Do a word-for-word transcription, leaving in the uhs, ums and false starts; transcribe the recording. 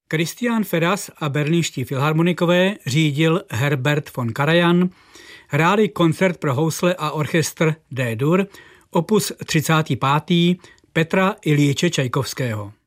Christian Ferras a berlínští filharmonikové řídil Herbert von Karajan, hráli koncert pro housle a orchestr D-dur, opus třicátý pátý Petra Iljiče Čajkovského.